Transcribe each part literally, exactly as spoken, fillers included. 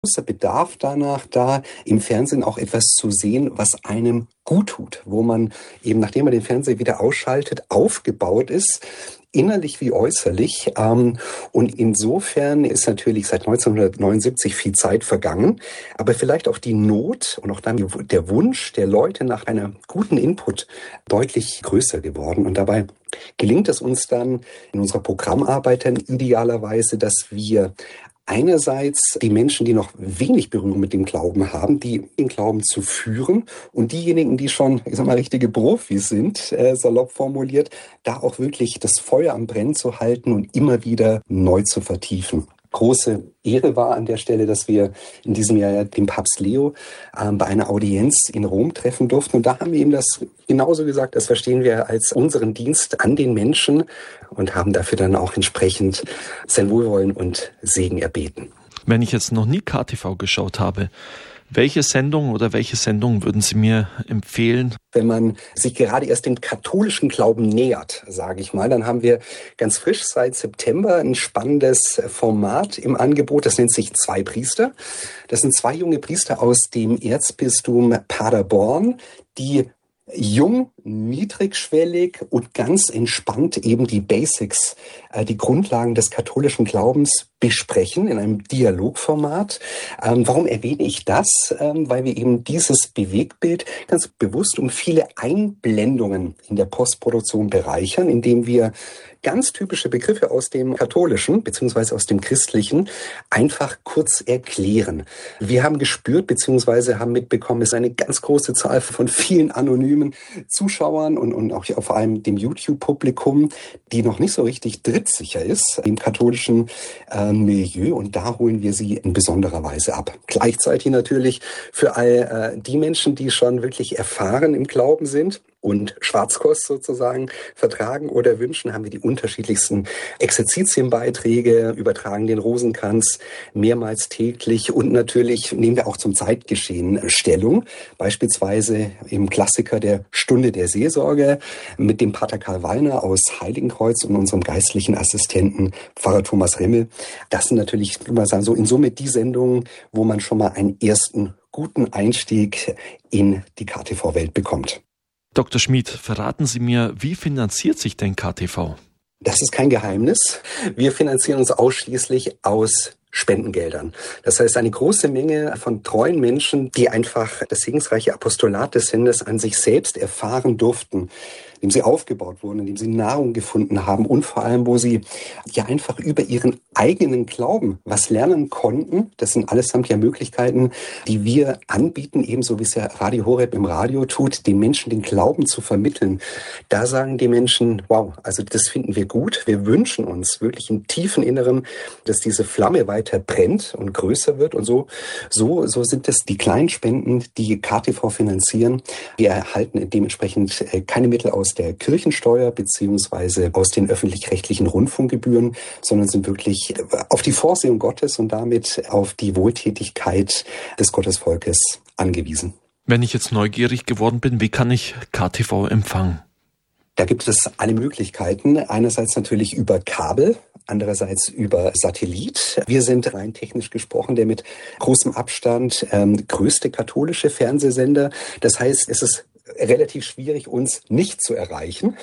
großer Bedarf danach da, im Fernsehen auch etwas zu sehen, was einem gut tut, wo man eben, nachdem man den Fernseher wieder ausschaltet, aufgebaut ist, innerlich wie äußerlich. Und insofern ist natürlich seit neunzehnhundertneunundsiebzig viel Zeit vergangen, aber vielleicht auch die Not und auch dann der Wunsch der Leute nach einer guten Input deutlich größer geworden. Und dabei gelingt es uns dann in unserer Programmarbeit dann idealerweise, dass wir einerseits die Menschen, die noch wenig Berührung mit dem Glauben haben, die den Glauben zu führen, und diejenigen, die schon, ich sag mal, richtige Profis sind, äh, salopp formuliert, da auch wirklich das Feuer am Brennen zu halten und immer wieder neu zu vertiefen. Große Ehre war an der Stelle, dass wir in diesem Jahr den Papst Leo ähm, bei einer Audienz in Rom treffen durften. Und da haben wir ihm das genauso gesagt, das verstehen wir als unseren Dienst an den Menschen und haben dafür dann auch entsprechend sein Wohlwollen und Segen erbeten. Wenn ich jetzt noch nie K T V geschaut habe, welche Sendung oder welche Sendung würden Sie mir empfehlen? Wenn man sich gerade erst dem katholischen Glauben nähert, sage ich mal, dann haben wir ganz frisch seit September ein spannendes Format im Angebot. Das nennt sich Zwei Priester. Das sind zwei junge Priester aus dem Erzbistum Paderborn, die jung, niedrigschwellig und ganz entspannt eben die Basics, äh, die Grundlagen des katholischen Glaubens besprechen in einem Dialogformat. Ähm, warum erwähne ich das? Ähm, weil wir eben dieses Bewegtbild ganz bewusst um viele Einblendungen in der Postproduktion bereichern, indem wir ganz typische Begriffe aus dem Katholischen bzw. aus dem Christlichen einfach kurz erklären. Wir haben gespürt bzw. haben mitbekommen, es ist eine ganz große Zahl von vielen anonymen Zuschauern und, und auch vor allem dem YouTube-Publikum, die noch nicht so richtig drittsicher ist im katholischen äh, Milieu, und da holen wir sie in besonderer Weise ab. Gleichzeitig natürlich für all äh, die Menschen, die schon wirklich erfahren im Glauben sind und Schwarzkost sozusagen vertragen oder wünschen, haben wir die unterschiedlichsten Exerzitienbeiträge, übertragen den Rosenkranz mehrmals täglich, und natürlich nehmen wir auch zum Zeitgeschehen Stellung, beispielsweise im Klassiker der Stunde der Seelsorge mit dem Pater Karl Wallner aus Heiligenkreuz und unserem geistlichen Assistenten Pfarrer Thomas Rimmel. Das sind natürlich, ich würde mal sagen, so in Summe die Sendungen, wo man schon mal einen ersten guten Einstieg in die K T V-Welt bekommt. Doktor Schmid, verraten Sie mir, wie finanziert sich denn K T V? Das ist kein Geheimnis. Wir finanzieren uns ausschließlich aus Spendengeldern. Das heißt, eine große Menge von treuen Menschen, die einfach das segensreiche Apostolat des Sendes an sich selbst erfahren durften, indem sie aufgebaut wurden, indem sie Nahrung gefunden haben und vor allem, wo sie ja einfach über ihren eigenen Glauben was lernen konnten. Das sind allesamt ja Möglichkeiten, die wir anbieten, ebenso wie es ja Radio Horeb im Radio tut, den Menschen den Glauben zu vermitteln. Da sagen die Menschen, wow, also das finden wir gut. Wir wünschen uns wirklich im tiefen Inneren, dass diese Flamme weiter brennt und größer wird. Und so, so, so sind es die kleinen Spenden, die K T V finanzieren. Wir erhalten dementsprechend keine Mittel aus der Kirchensteuer beziehungsweise aus den öffentlich-rechtlichen Rundfunkgebühren, sondern sind wirklich auf die Vorsehung Gottes und damit auf die Wohltätigkeit des Gottesvolkes angewiesen. Wenn ich jetzt neugierig geworden bin, wie kann ich K T V empfangen? Da gibt es alle Möglichkeiten. Einerseits natürlich über Kabel, andererseits über Satellit. Wir sind rein technisch gesprochen der mit großem Abstand ähm, größte katholische Fernsehsender. Das heißt, es ist relativ schwierig, uns nicht zu erreichen,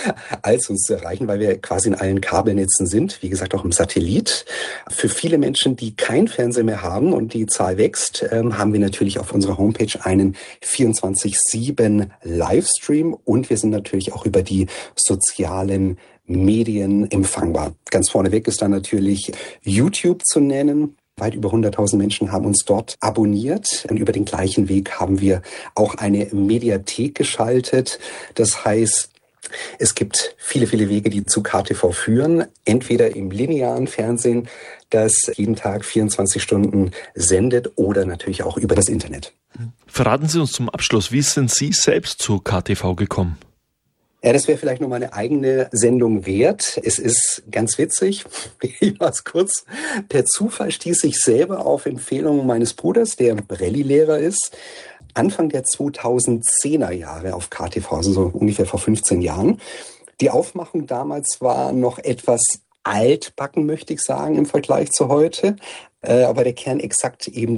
als uns zu erreichen, weil wir quasi in allen Kabelnetzen sind, wie gesagt auch im Satellit. Für viele Menschen, die kein Fernseher mehr haben und die Zahl wächst, ähm, haben wir natürlich auf unserer Homepage einen vierundzwanzig sieben Livestream, und wir sind natürlich auch über die sozialen Medien empfangbar. Ganz vorneweg ist dann natürlich YouTube zu nennen. Weit über hunderttausend Menschen haben uns dort abonniert. Und über den gleichen Weg haben wir auch eine Mediathek geschaltet. Das heißt, es gibt viele, viele Wege, die zu K T V führen. Entweder im linearen Fernsehen, das jeden Tag vierundzwanzig Stunden sendet, oder natürlich auch über das Internet. Verraten Sie uns zum Abschluss, wie sind Sie selbst zu K T V gekommen? Ja, das wäre vielleicht noch mal eine eigene Sendung wert. Es ist ganz witzig, ich mach's kurz. Per Zufall stieß ich selber auf Empfehlung meines Bruders, der Rallye-Lehrer ist, Anfang der zweitausendzehner Jahre auf K T V, also so ungefähr vor fünfzehn Jahren. Die Aufmachung damals war noch etwas altbacken, möchte ich sagen, im Vergleich zu heute. äh, aber der Kern exakt eben